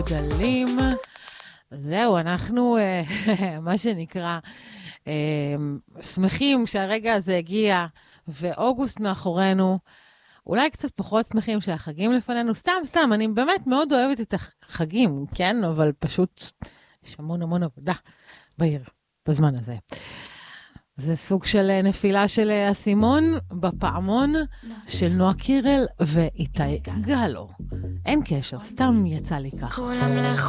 גלים. זהו, אנחנו, מה שנקרא, שמחים שהרגע הזה הגיע, ואוגוסט מאחורינו, אולי קצת פחות שמחים שהחגים לפנינו, סתם, אני באמת מאוד אוהבת את החגים, כן? אבל פשוט יש המון עבודה בעיר, בזמן הזה. זה סוג של נפילה של אסימון בפעמון של נועה קירל ואיתי גלו. אין קשר, סתם יצא לי ככה.